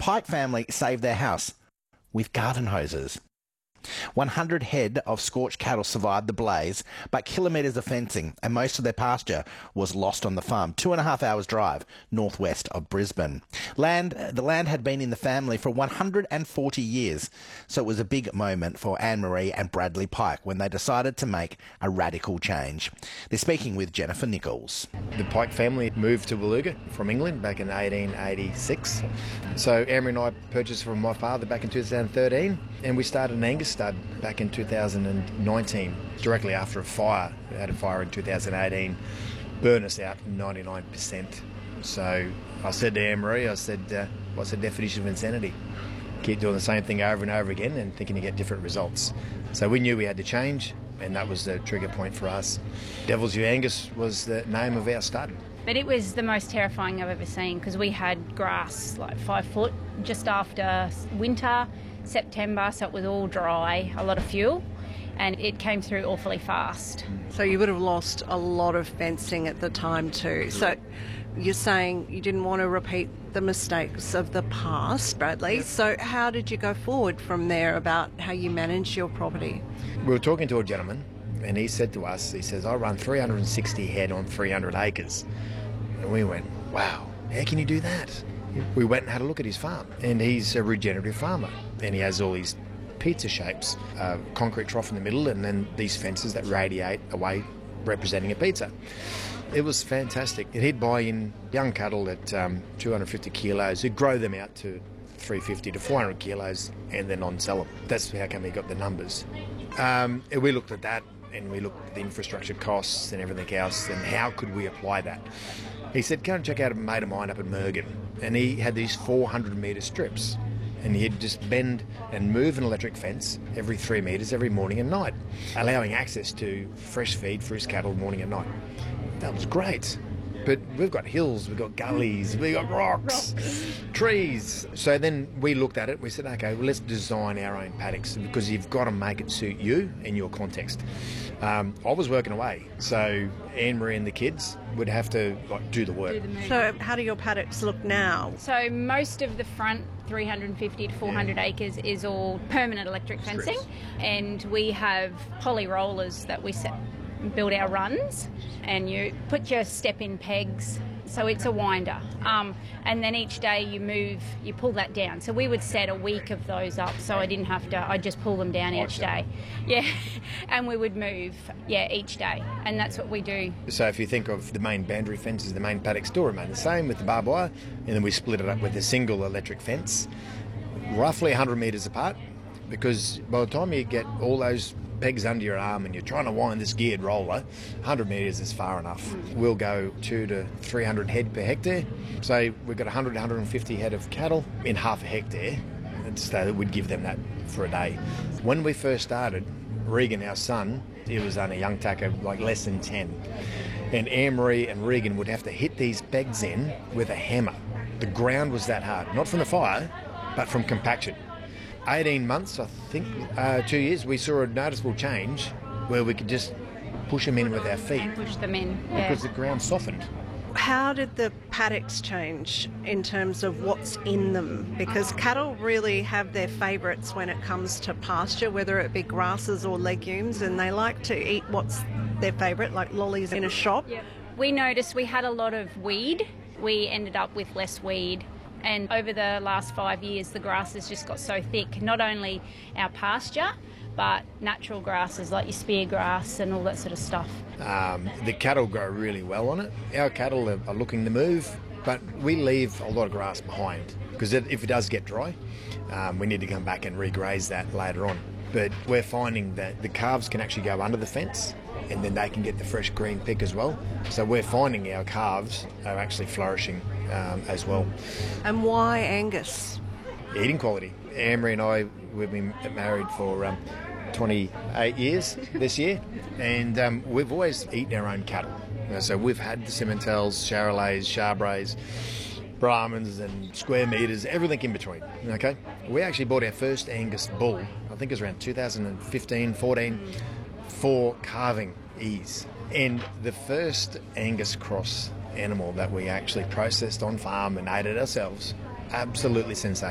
Pike family saved their house with garden hoses. 100 head of scorched cattle survived the blaze, but kilometres of fencing and most of their pasture was lost on the farm, 2.5 hours drive northwest of Brisbane. The land had been in the family for 140 years, so it was a big moment for Anne-Marie and Bradley Pike when they decided to make a radical change. They're speaking with Jennifer Nichols. The Pike family moved to Wulluga from England back in 1886. So Anne-Marie and I purchased from my father back in 2013, and we started an Angus stud back in 2019, directly after a fire. We had a fire in 2018, burned us out 99%. So I said to Anne-Marie, what's the definition of insanity? Keep doing the same thing over and over again and thinking you get different results. So we knew we had to change, and that was the trigger point for us. Devil's Ewe Angus was the name of our stud. But it was the most terrifying I've ever seen, because we had grass like 5 foot just after winter, September, so it was all dry, a lot of fuel, and it came through awfully fast. So you would have lost a lot of fencing at the time too. So you're saying you didn't want to repeat the mistakes of the past, Bradley. So how did you go forward from there about how you manage your property? We were talking to a gentleman, and he said to us, he says, I run 360 head on 300 acres. And we went, wow, how can you do that? We went and had a look at his farm, and he's a regenerative farmer, and he has all these pizza shapes, concrete trough in the middle, and then these fences that radiate away representing a pizza. It was fantastic. He'd buy in young cattle at 250 kilos, he'd grow them out to 350 to 400 kilos and then on-sell them. That's how come he got the numbers. We looked at that, and we looked at the infrastructure costs and everything else, and how could we apply that? He said, go and check out a mate of mine up at Mergen. And he had these 400 metre strips. And he'd just bend and move an electric fence every 3 metres every morning and night, allowing access to fresh feed for his cattle morning and night. That was great. But we've got hills, we've got gullies, we've got rocks, trees. So then we looked at it, we said, okay, well, let's design our own paddocks, because you've got to make it suit you and your context. I was working away, so Anne-Marie and the kids would have to do the work. So how do your paddocks look now? So most of the front 350 to 400 acres is all permanent electric fencing, and we have poly rollers that we build our runs, and you put your step-in pegs, so it's a winder, and then each day you pull that down. So we would set a week of those up, so I didn't have to, I'd just pull them down each day. Yeah, and we would move, each day, and that's what we do. So if you think of the main boundary fences, the main paddock still remain the same with the barbed wire, and then we split it up with a single electric fence, roughly 100 metres apart, because by the time you get all those pegs under your arm and you're trying to wind this geared roller, 100 metres is far enough. We'll go 200 to 300 head per hectare. So we've got 100 to 150 head of cattle in half a hectare, and so we'd give them that for a day. When we first started, Regan, our son, he was only a young tacker, like less than 10. And Anne-Marie and Regan would have to hit these pegs in with a hammer. The ground was that hard, not from the fire, but from compaction. 18 months, I think, 2 years, we saw a noticeable change where we could just push them in with our feet. And push them in, because the ground softened. How did the paddocks change in terms of what's in them? Because cattle really have their favourites when it comes to pasture, whether it be grasses or legumes, and they like to eat what's their favourite, like lollies in a shop. Yep. We noticed we had a lot of weed. We ended up with less weed. And over the last 5 years, the grass has just got so thick, not only our pasture, but natural grasses like your spear grass and all that sort of stuff. The cattle grow really well on it. Our cattle are looking to move, but we leave a lot of grass behind, because if it does get dry, we need to come back and regraze that later on. But we're finding that the calves can actually go under the fence, and then they can get the fresh green pick as well. So we're finding our calves are actually flourishing as well. And why Angus? Eating quality. Anne-Marie and I, we've been married for 28 years this year, and we've always eaten our own cattle. So we've had the Simmentals, Charolais, Charbrais, Brahmins and square metres, everything in between. Okay, we actually bought our first Angus bull, I think it was around 2015, 14, for carving ease. And the first Angus cross animal that we actually processed on farm and ate it ourselves, absolutely sensational.